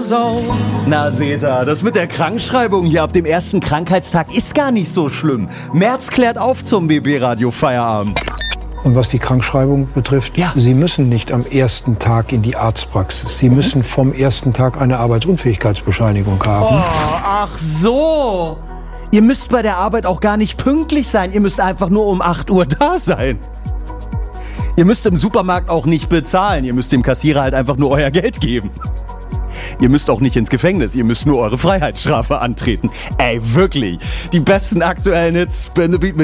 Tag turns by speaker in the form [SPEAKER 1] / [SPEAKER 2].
[SPEAKER 1] so.
[SPEAKER 2] Na seht ihr, das mit der Krankschreibung hier ab dem ersten Krankheitstag ist gar nicht so schlimm. Merz klärt auf zum BB-Radio Feierabend.
[SPEAKER 3] Und was die Krankschreibung betrifft,
[SPEAKER 2] ja.
[SPEAKER 3] Sie müssen nicht am ersten Tag in die Arztpraxis. Sie müssen vom ersten Tag eine Arbeitsunfähigkeitsbescheinigung haben.
[SPEAKER 2] Oh, ach so. Ihr müsst bei der Arbeit auch gar nicht pünktlich sein. Ihr müsst einfach nur um 8 Uhr da sein. Ihr müsst im Supermarkt auch nicht bezahlen. Ihr müsst dem Kassierer halt einfach nur euer Geld geben. Ihr müsst auch nicht ins Gefängnis. Ihr müsst nur eure Freiheitsstrafe antreten. Ey, wirklich. Die besten aktuellen Hits. Spin the Beat mit